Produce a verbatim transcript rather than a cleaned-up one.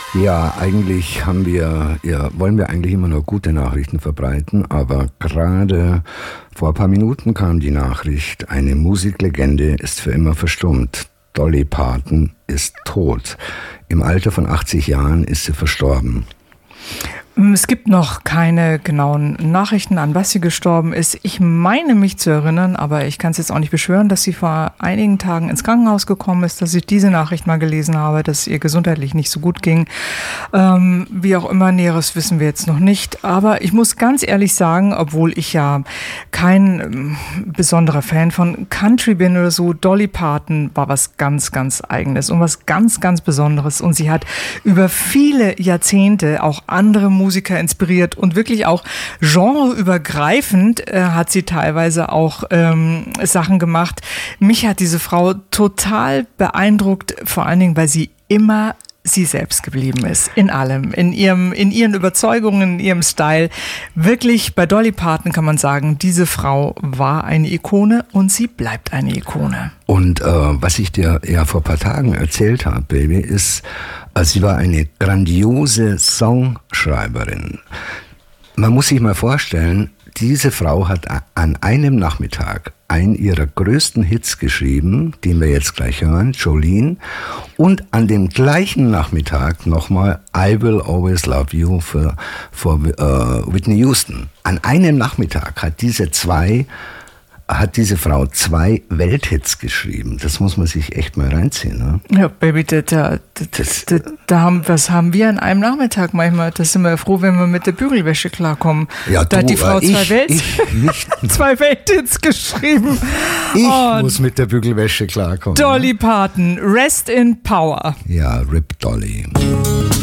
Ja, eigentlich haben wir, ja, wollen wir eigentlich immer nur gute Nachrichten verbreiten, aber gerade vor ein paar Minuten kam die Nachricht, eine Musiklegende ist für immer verstummt. Dolly Parton ist tot. Im Alter von achtzig Jahren ist sie verstorben. Es gibt noch keine genauen Nachrichten, an was sie gestorben ist. Ich meine mich zu erinnern, aber ich kann es jetzt auch nicht beschwören, dass sie vor einigen Tagen ins Krankenhaus gekommen ist, dass ich diese Nachricht mal gelesen habe, dass es ihr gesundheitlich nicht so gut ging. Ähm, wie auch immer, Näheres wissen wir jetzt noch nicht. Aber ich muss ganz ehrlich sagen, obwohl ich ja kein ähm, besonderer Fan von Country bin oder so, Dolly Parton war was ganz, ganz Eigenes und was ganz, ganz Besonderes. Und sie hat über viele Jahrzehnte auch andere Musiker inspiriert und wirklich auch genreübergreifend äh, hat sie teilweise auch ähm, Sachen gemacht. Mich hat diese Frau total beeindruckt, vor allen Dingen, weil sie immer sie selbst geblieben ist, in allem, in ihrem, in ihren Überzeugungen, in ihrem Style. Wirklich, bei Dolly Parton kann man sagen, diese Frau war eine Ikone und sie bleibt eine Ikone. Und äh, was ich dir ja vor ein paar Tagen erzählt habe, Baby, ist, äh, sie war eine grandiose Songschreiberin. Man muss sich mal vorstellen, diese Frau hat an einem Nachmittag einen ihrer größten Hits geschrieben, den wir jetzt gleich hören, Jolene, und an dem gleichen Nachmittag nochmal I Will Always Love You für, für uh, Whitney Houston. An einem Nachmittag hat diese zwei hat diese Frau zwei Welthits geschrieben. Das muss man sich echt mal reinziehen. Ne? Ja, Baby, da, da, da, da haben, was haben wir an einem Nachmittag manchmal? Da sind wir froh, wenn wir mit der Bügelwäsche klarkommen. Ja, da du, hat die Frau ich, zwei, Welt, ich zwei Welthits geschrieben. Ich Und muss mit der Bügelwäsche klarkommen. Dolly Parton, Rest in Power. Ja, Rip Dolly.